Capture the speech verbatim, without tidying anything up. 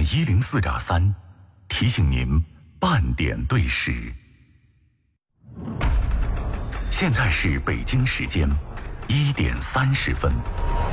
一零四点三提醒您半点对时。现在是北京时间一点三十分。